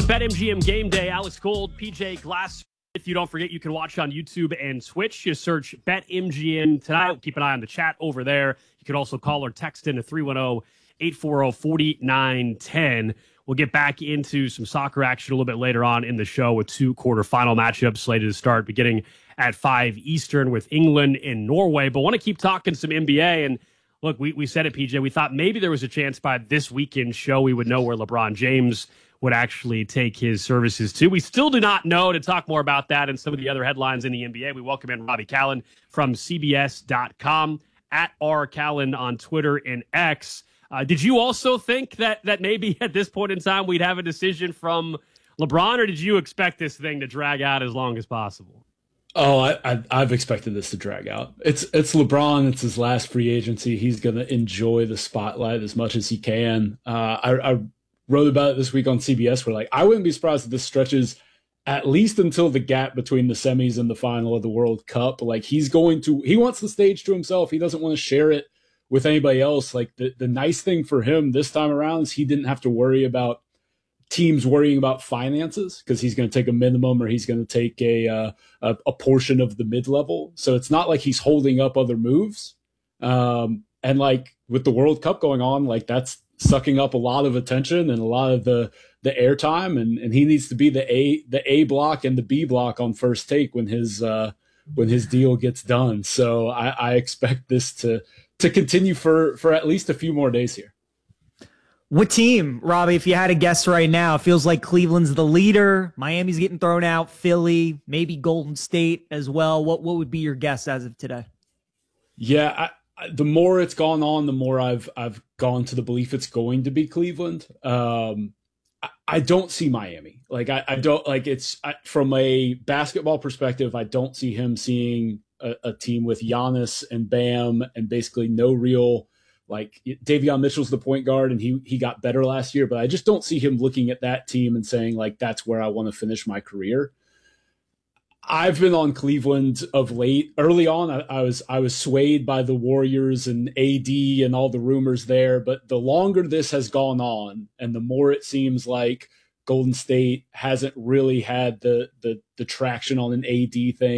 BetMGM Game Day. Alex Gold, PJ Glass. If you don't forget, you can watch on YouTube and Twitch. Just search BetMGM tonight. Keep an eye on the chat over there. You can also call or text into 310-840-4910. We'll get back into some soccer action a little bit later on in the show with two quarterfinal matchups slated to start beginning at 5 Eastern with England and Norway. But want to keep talking some NBA. And look, we said it, PJ. We thought maybe there was a chance by this weekend show we would know where LeBron James would actually take his services to. We still do not know. To talk more about that and some of the other headlines in the NBA, we welcome in Robbie Callan from CBS.com, at @RCallan on Twitter and X. Did you also think that maybe at this point in time we'd have a decision from LeBron, or did you expect this thing to drag out as long as possible? Oh, I've expected this to drag out. It's LeBron. It's his last free agency. He's going to enjoy the spotlight as much as he can. I wrote about it this week on CBS where I wouldn't be surprised if this stretches at least until the gap between the semis and the final of the World Cup. He wants the stage to himself. He doesn't want to share it with anybody else. The nice thing for him this time around is he didn't have to worry about teams worrying about finances because he's going to take a minimum or he's going to take a portion of the mid-level. So it's not like he's holding up other moves. And with the World Cup going on, that's sucking up a lot of attention and a lot of the airtime, and he needs to be the A block and the B block on First Take when his deal gets done. So I expect this to continue for at least a few more days here. What team, Robbie, if you had to guess right now? It feels like Cleveland's the leader. Miami's getting thrown out. Philly, maybe Golden State as well. What would be your guess as of today? Yeah, the more it's gone on, the more I've gone to the belief it's going to be Cleveland. I don't see Miami. I don't from a basketball perspective, I don't see him seeing a team with Giannis and Bam and basically no real, Davion Mitchell's the point guard and he got better last year, but I just don't see him looking at that team and saying that's where I want to finish my career. I've been on Cleveland of late. Early on, I was swayed by the Warriors and AD and all the rumors there. But the longer this has gone on, and the more it seems like Golden State hasn't really had the traction on an AD thing.